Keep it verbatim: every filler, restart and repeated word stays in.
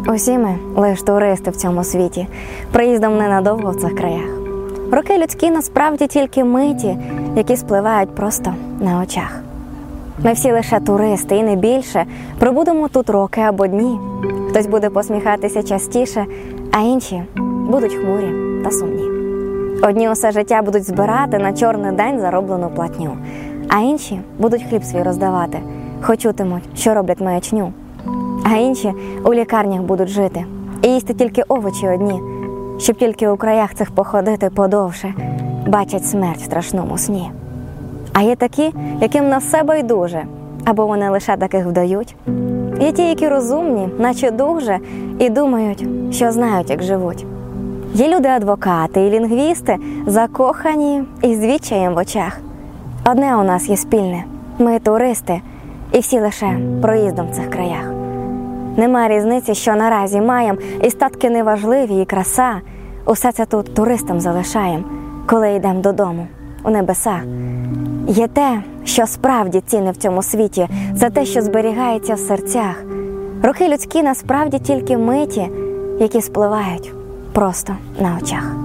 Усі ми лиш туристи в цьому світі, приїздом ненадовго в цих краях. Роки людські насправді тільки миті, які спливають просто на очах. Ми всі лише туристи і не більше, пробудемо тут роки або дні. Хтось буде посміхатися частіше, а інші будуть хмурі та сумні. Одні усе життя будуть збирати на чорний день зароблену платню, а інші будуть хліб свій роздавати, хоч чутимуть, що роблять маячню. А інші у лікарнях будуть жити і їсти тільки овочі одні, щоб тільки у краях цих походити подовше, бачать смерть в страшному сні. А є такі, яким на все байдуже, або вони лише таких вдають. Є ті, які розумні, наче дуже, і думають, що знають, як живуть. Є люди-адвокати і лінгвісти, закохані і з відчаєм в очах. Одне у нас є спільне – ми туристи, і всі лише проїздом в цих краях. Нема різниці, що наразі маєм, і статки неважливі, і краса. Усе це тут туристам залишаєм, коли йдем додому, у небеса. Є те, що справді цінне в цьому світі, за те, що зберігається в серцях. Роки людські насправді тільки миті, які спливають просто на очах.